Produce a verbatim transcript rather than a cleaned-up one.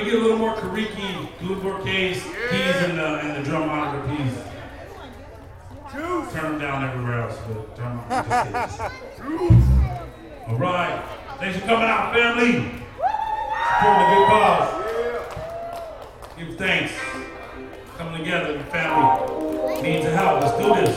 get a little more Kariki, a little more keys, keys in the, in the drum monitor, please. Turn them down everywhere else, but turn them just All right. Thanks for coming out, family. Supporting a good cause. Give thanks. Coming together, the family needs help. Let's do this.